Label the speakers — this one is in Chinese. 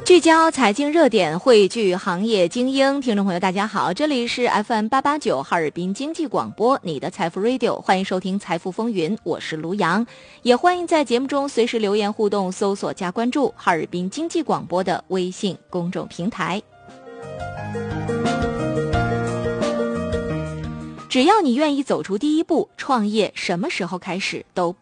Speaker 1: 聚焦财经热点，汇聚行业精英。听众朋友大家好，这里是 FM889 哈尔滨经济广播，你的财富 Radio， 欢迎收听财富风云，我是卢阳，也欢迎在节目中随时留言互动，搜索加关注哈尔滨经济广播的微信公众平台。只要你愿意走出第一步，创业什么时候开始都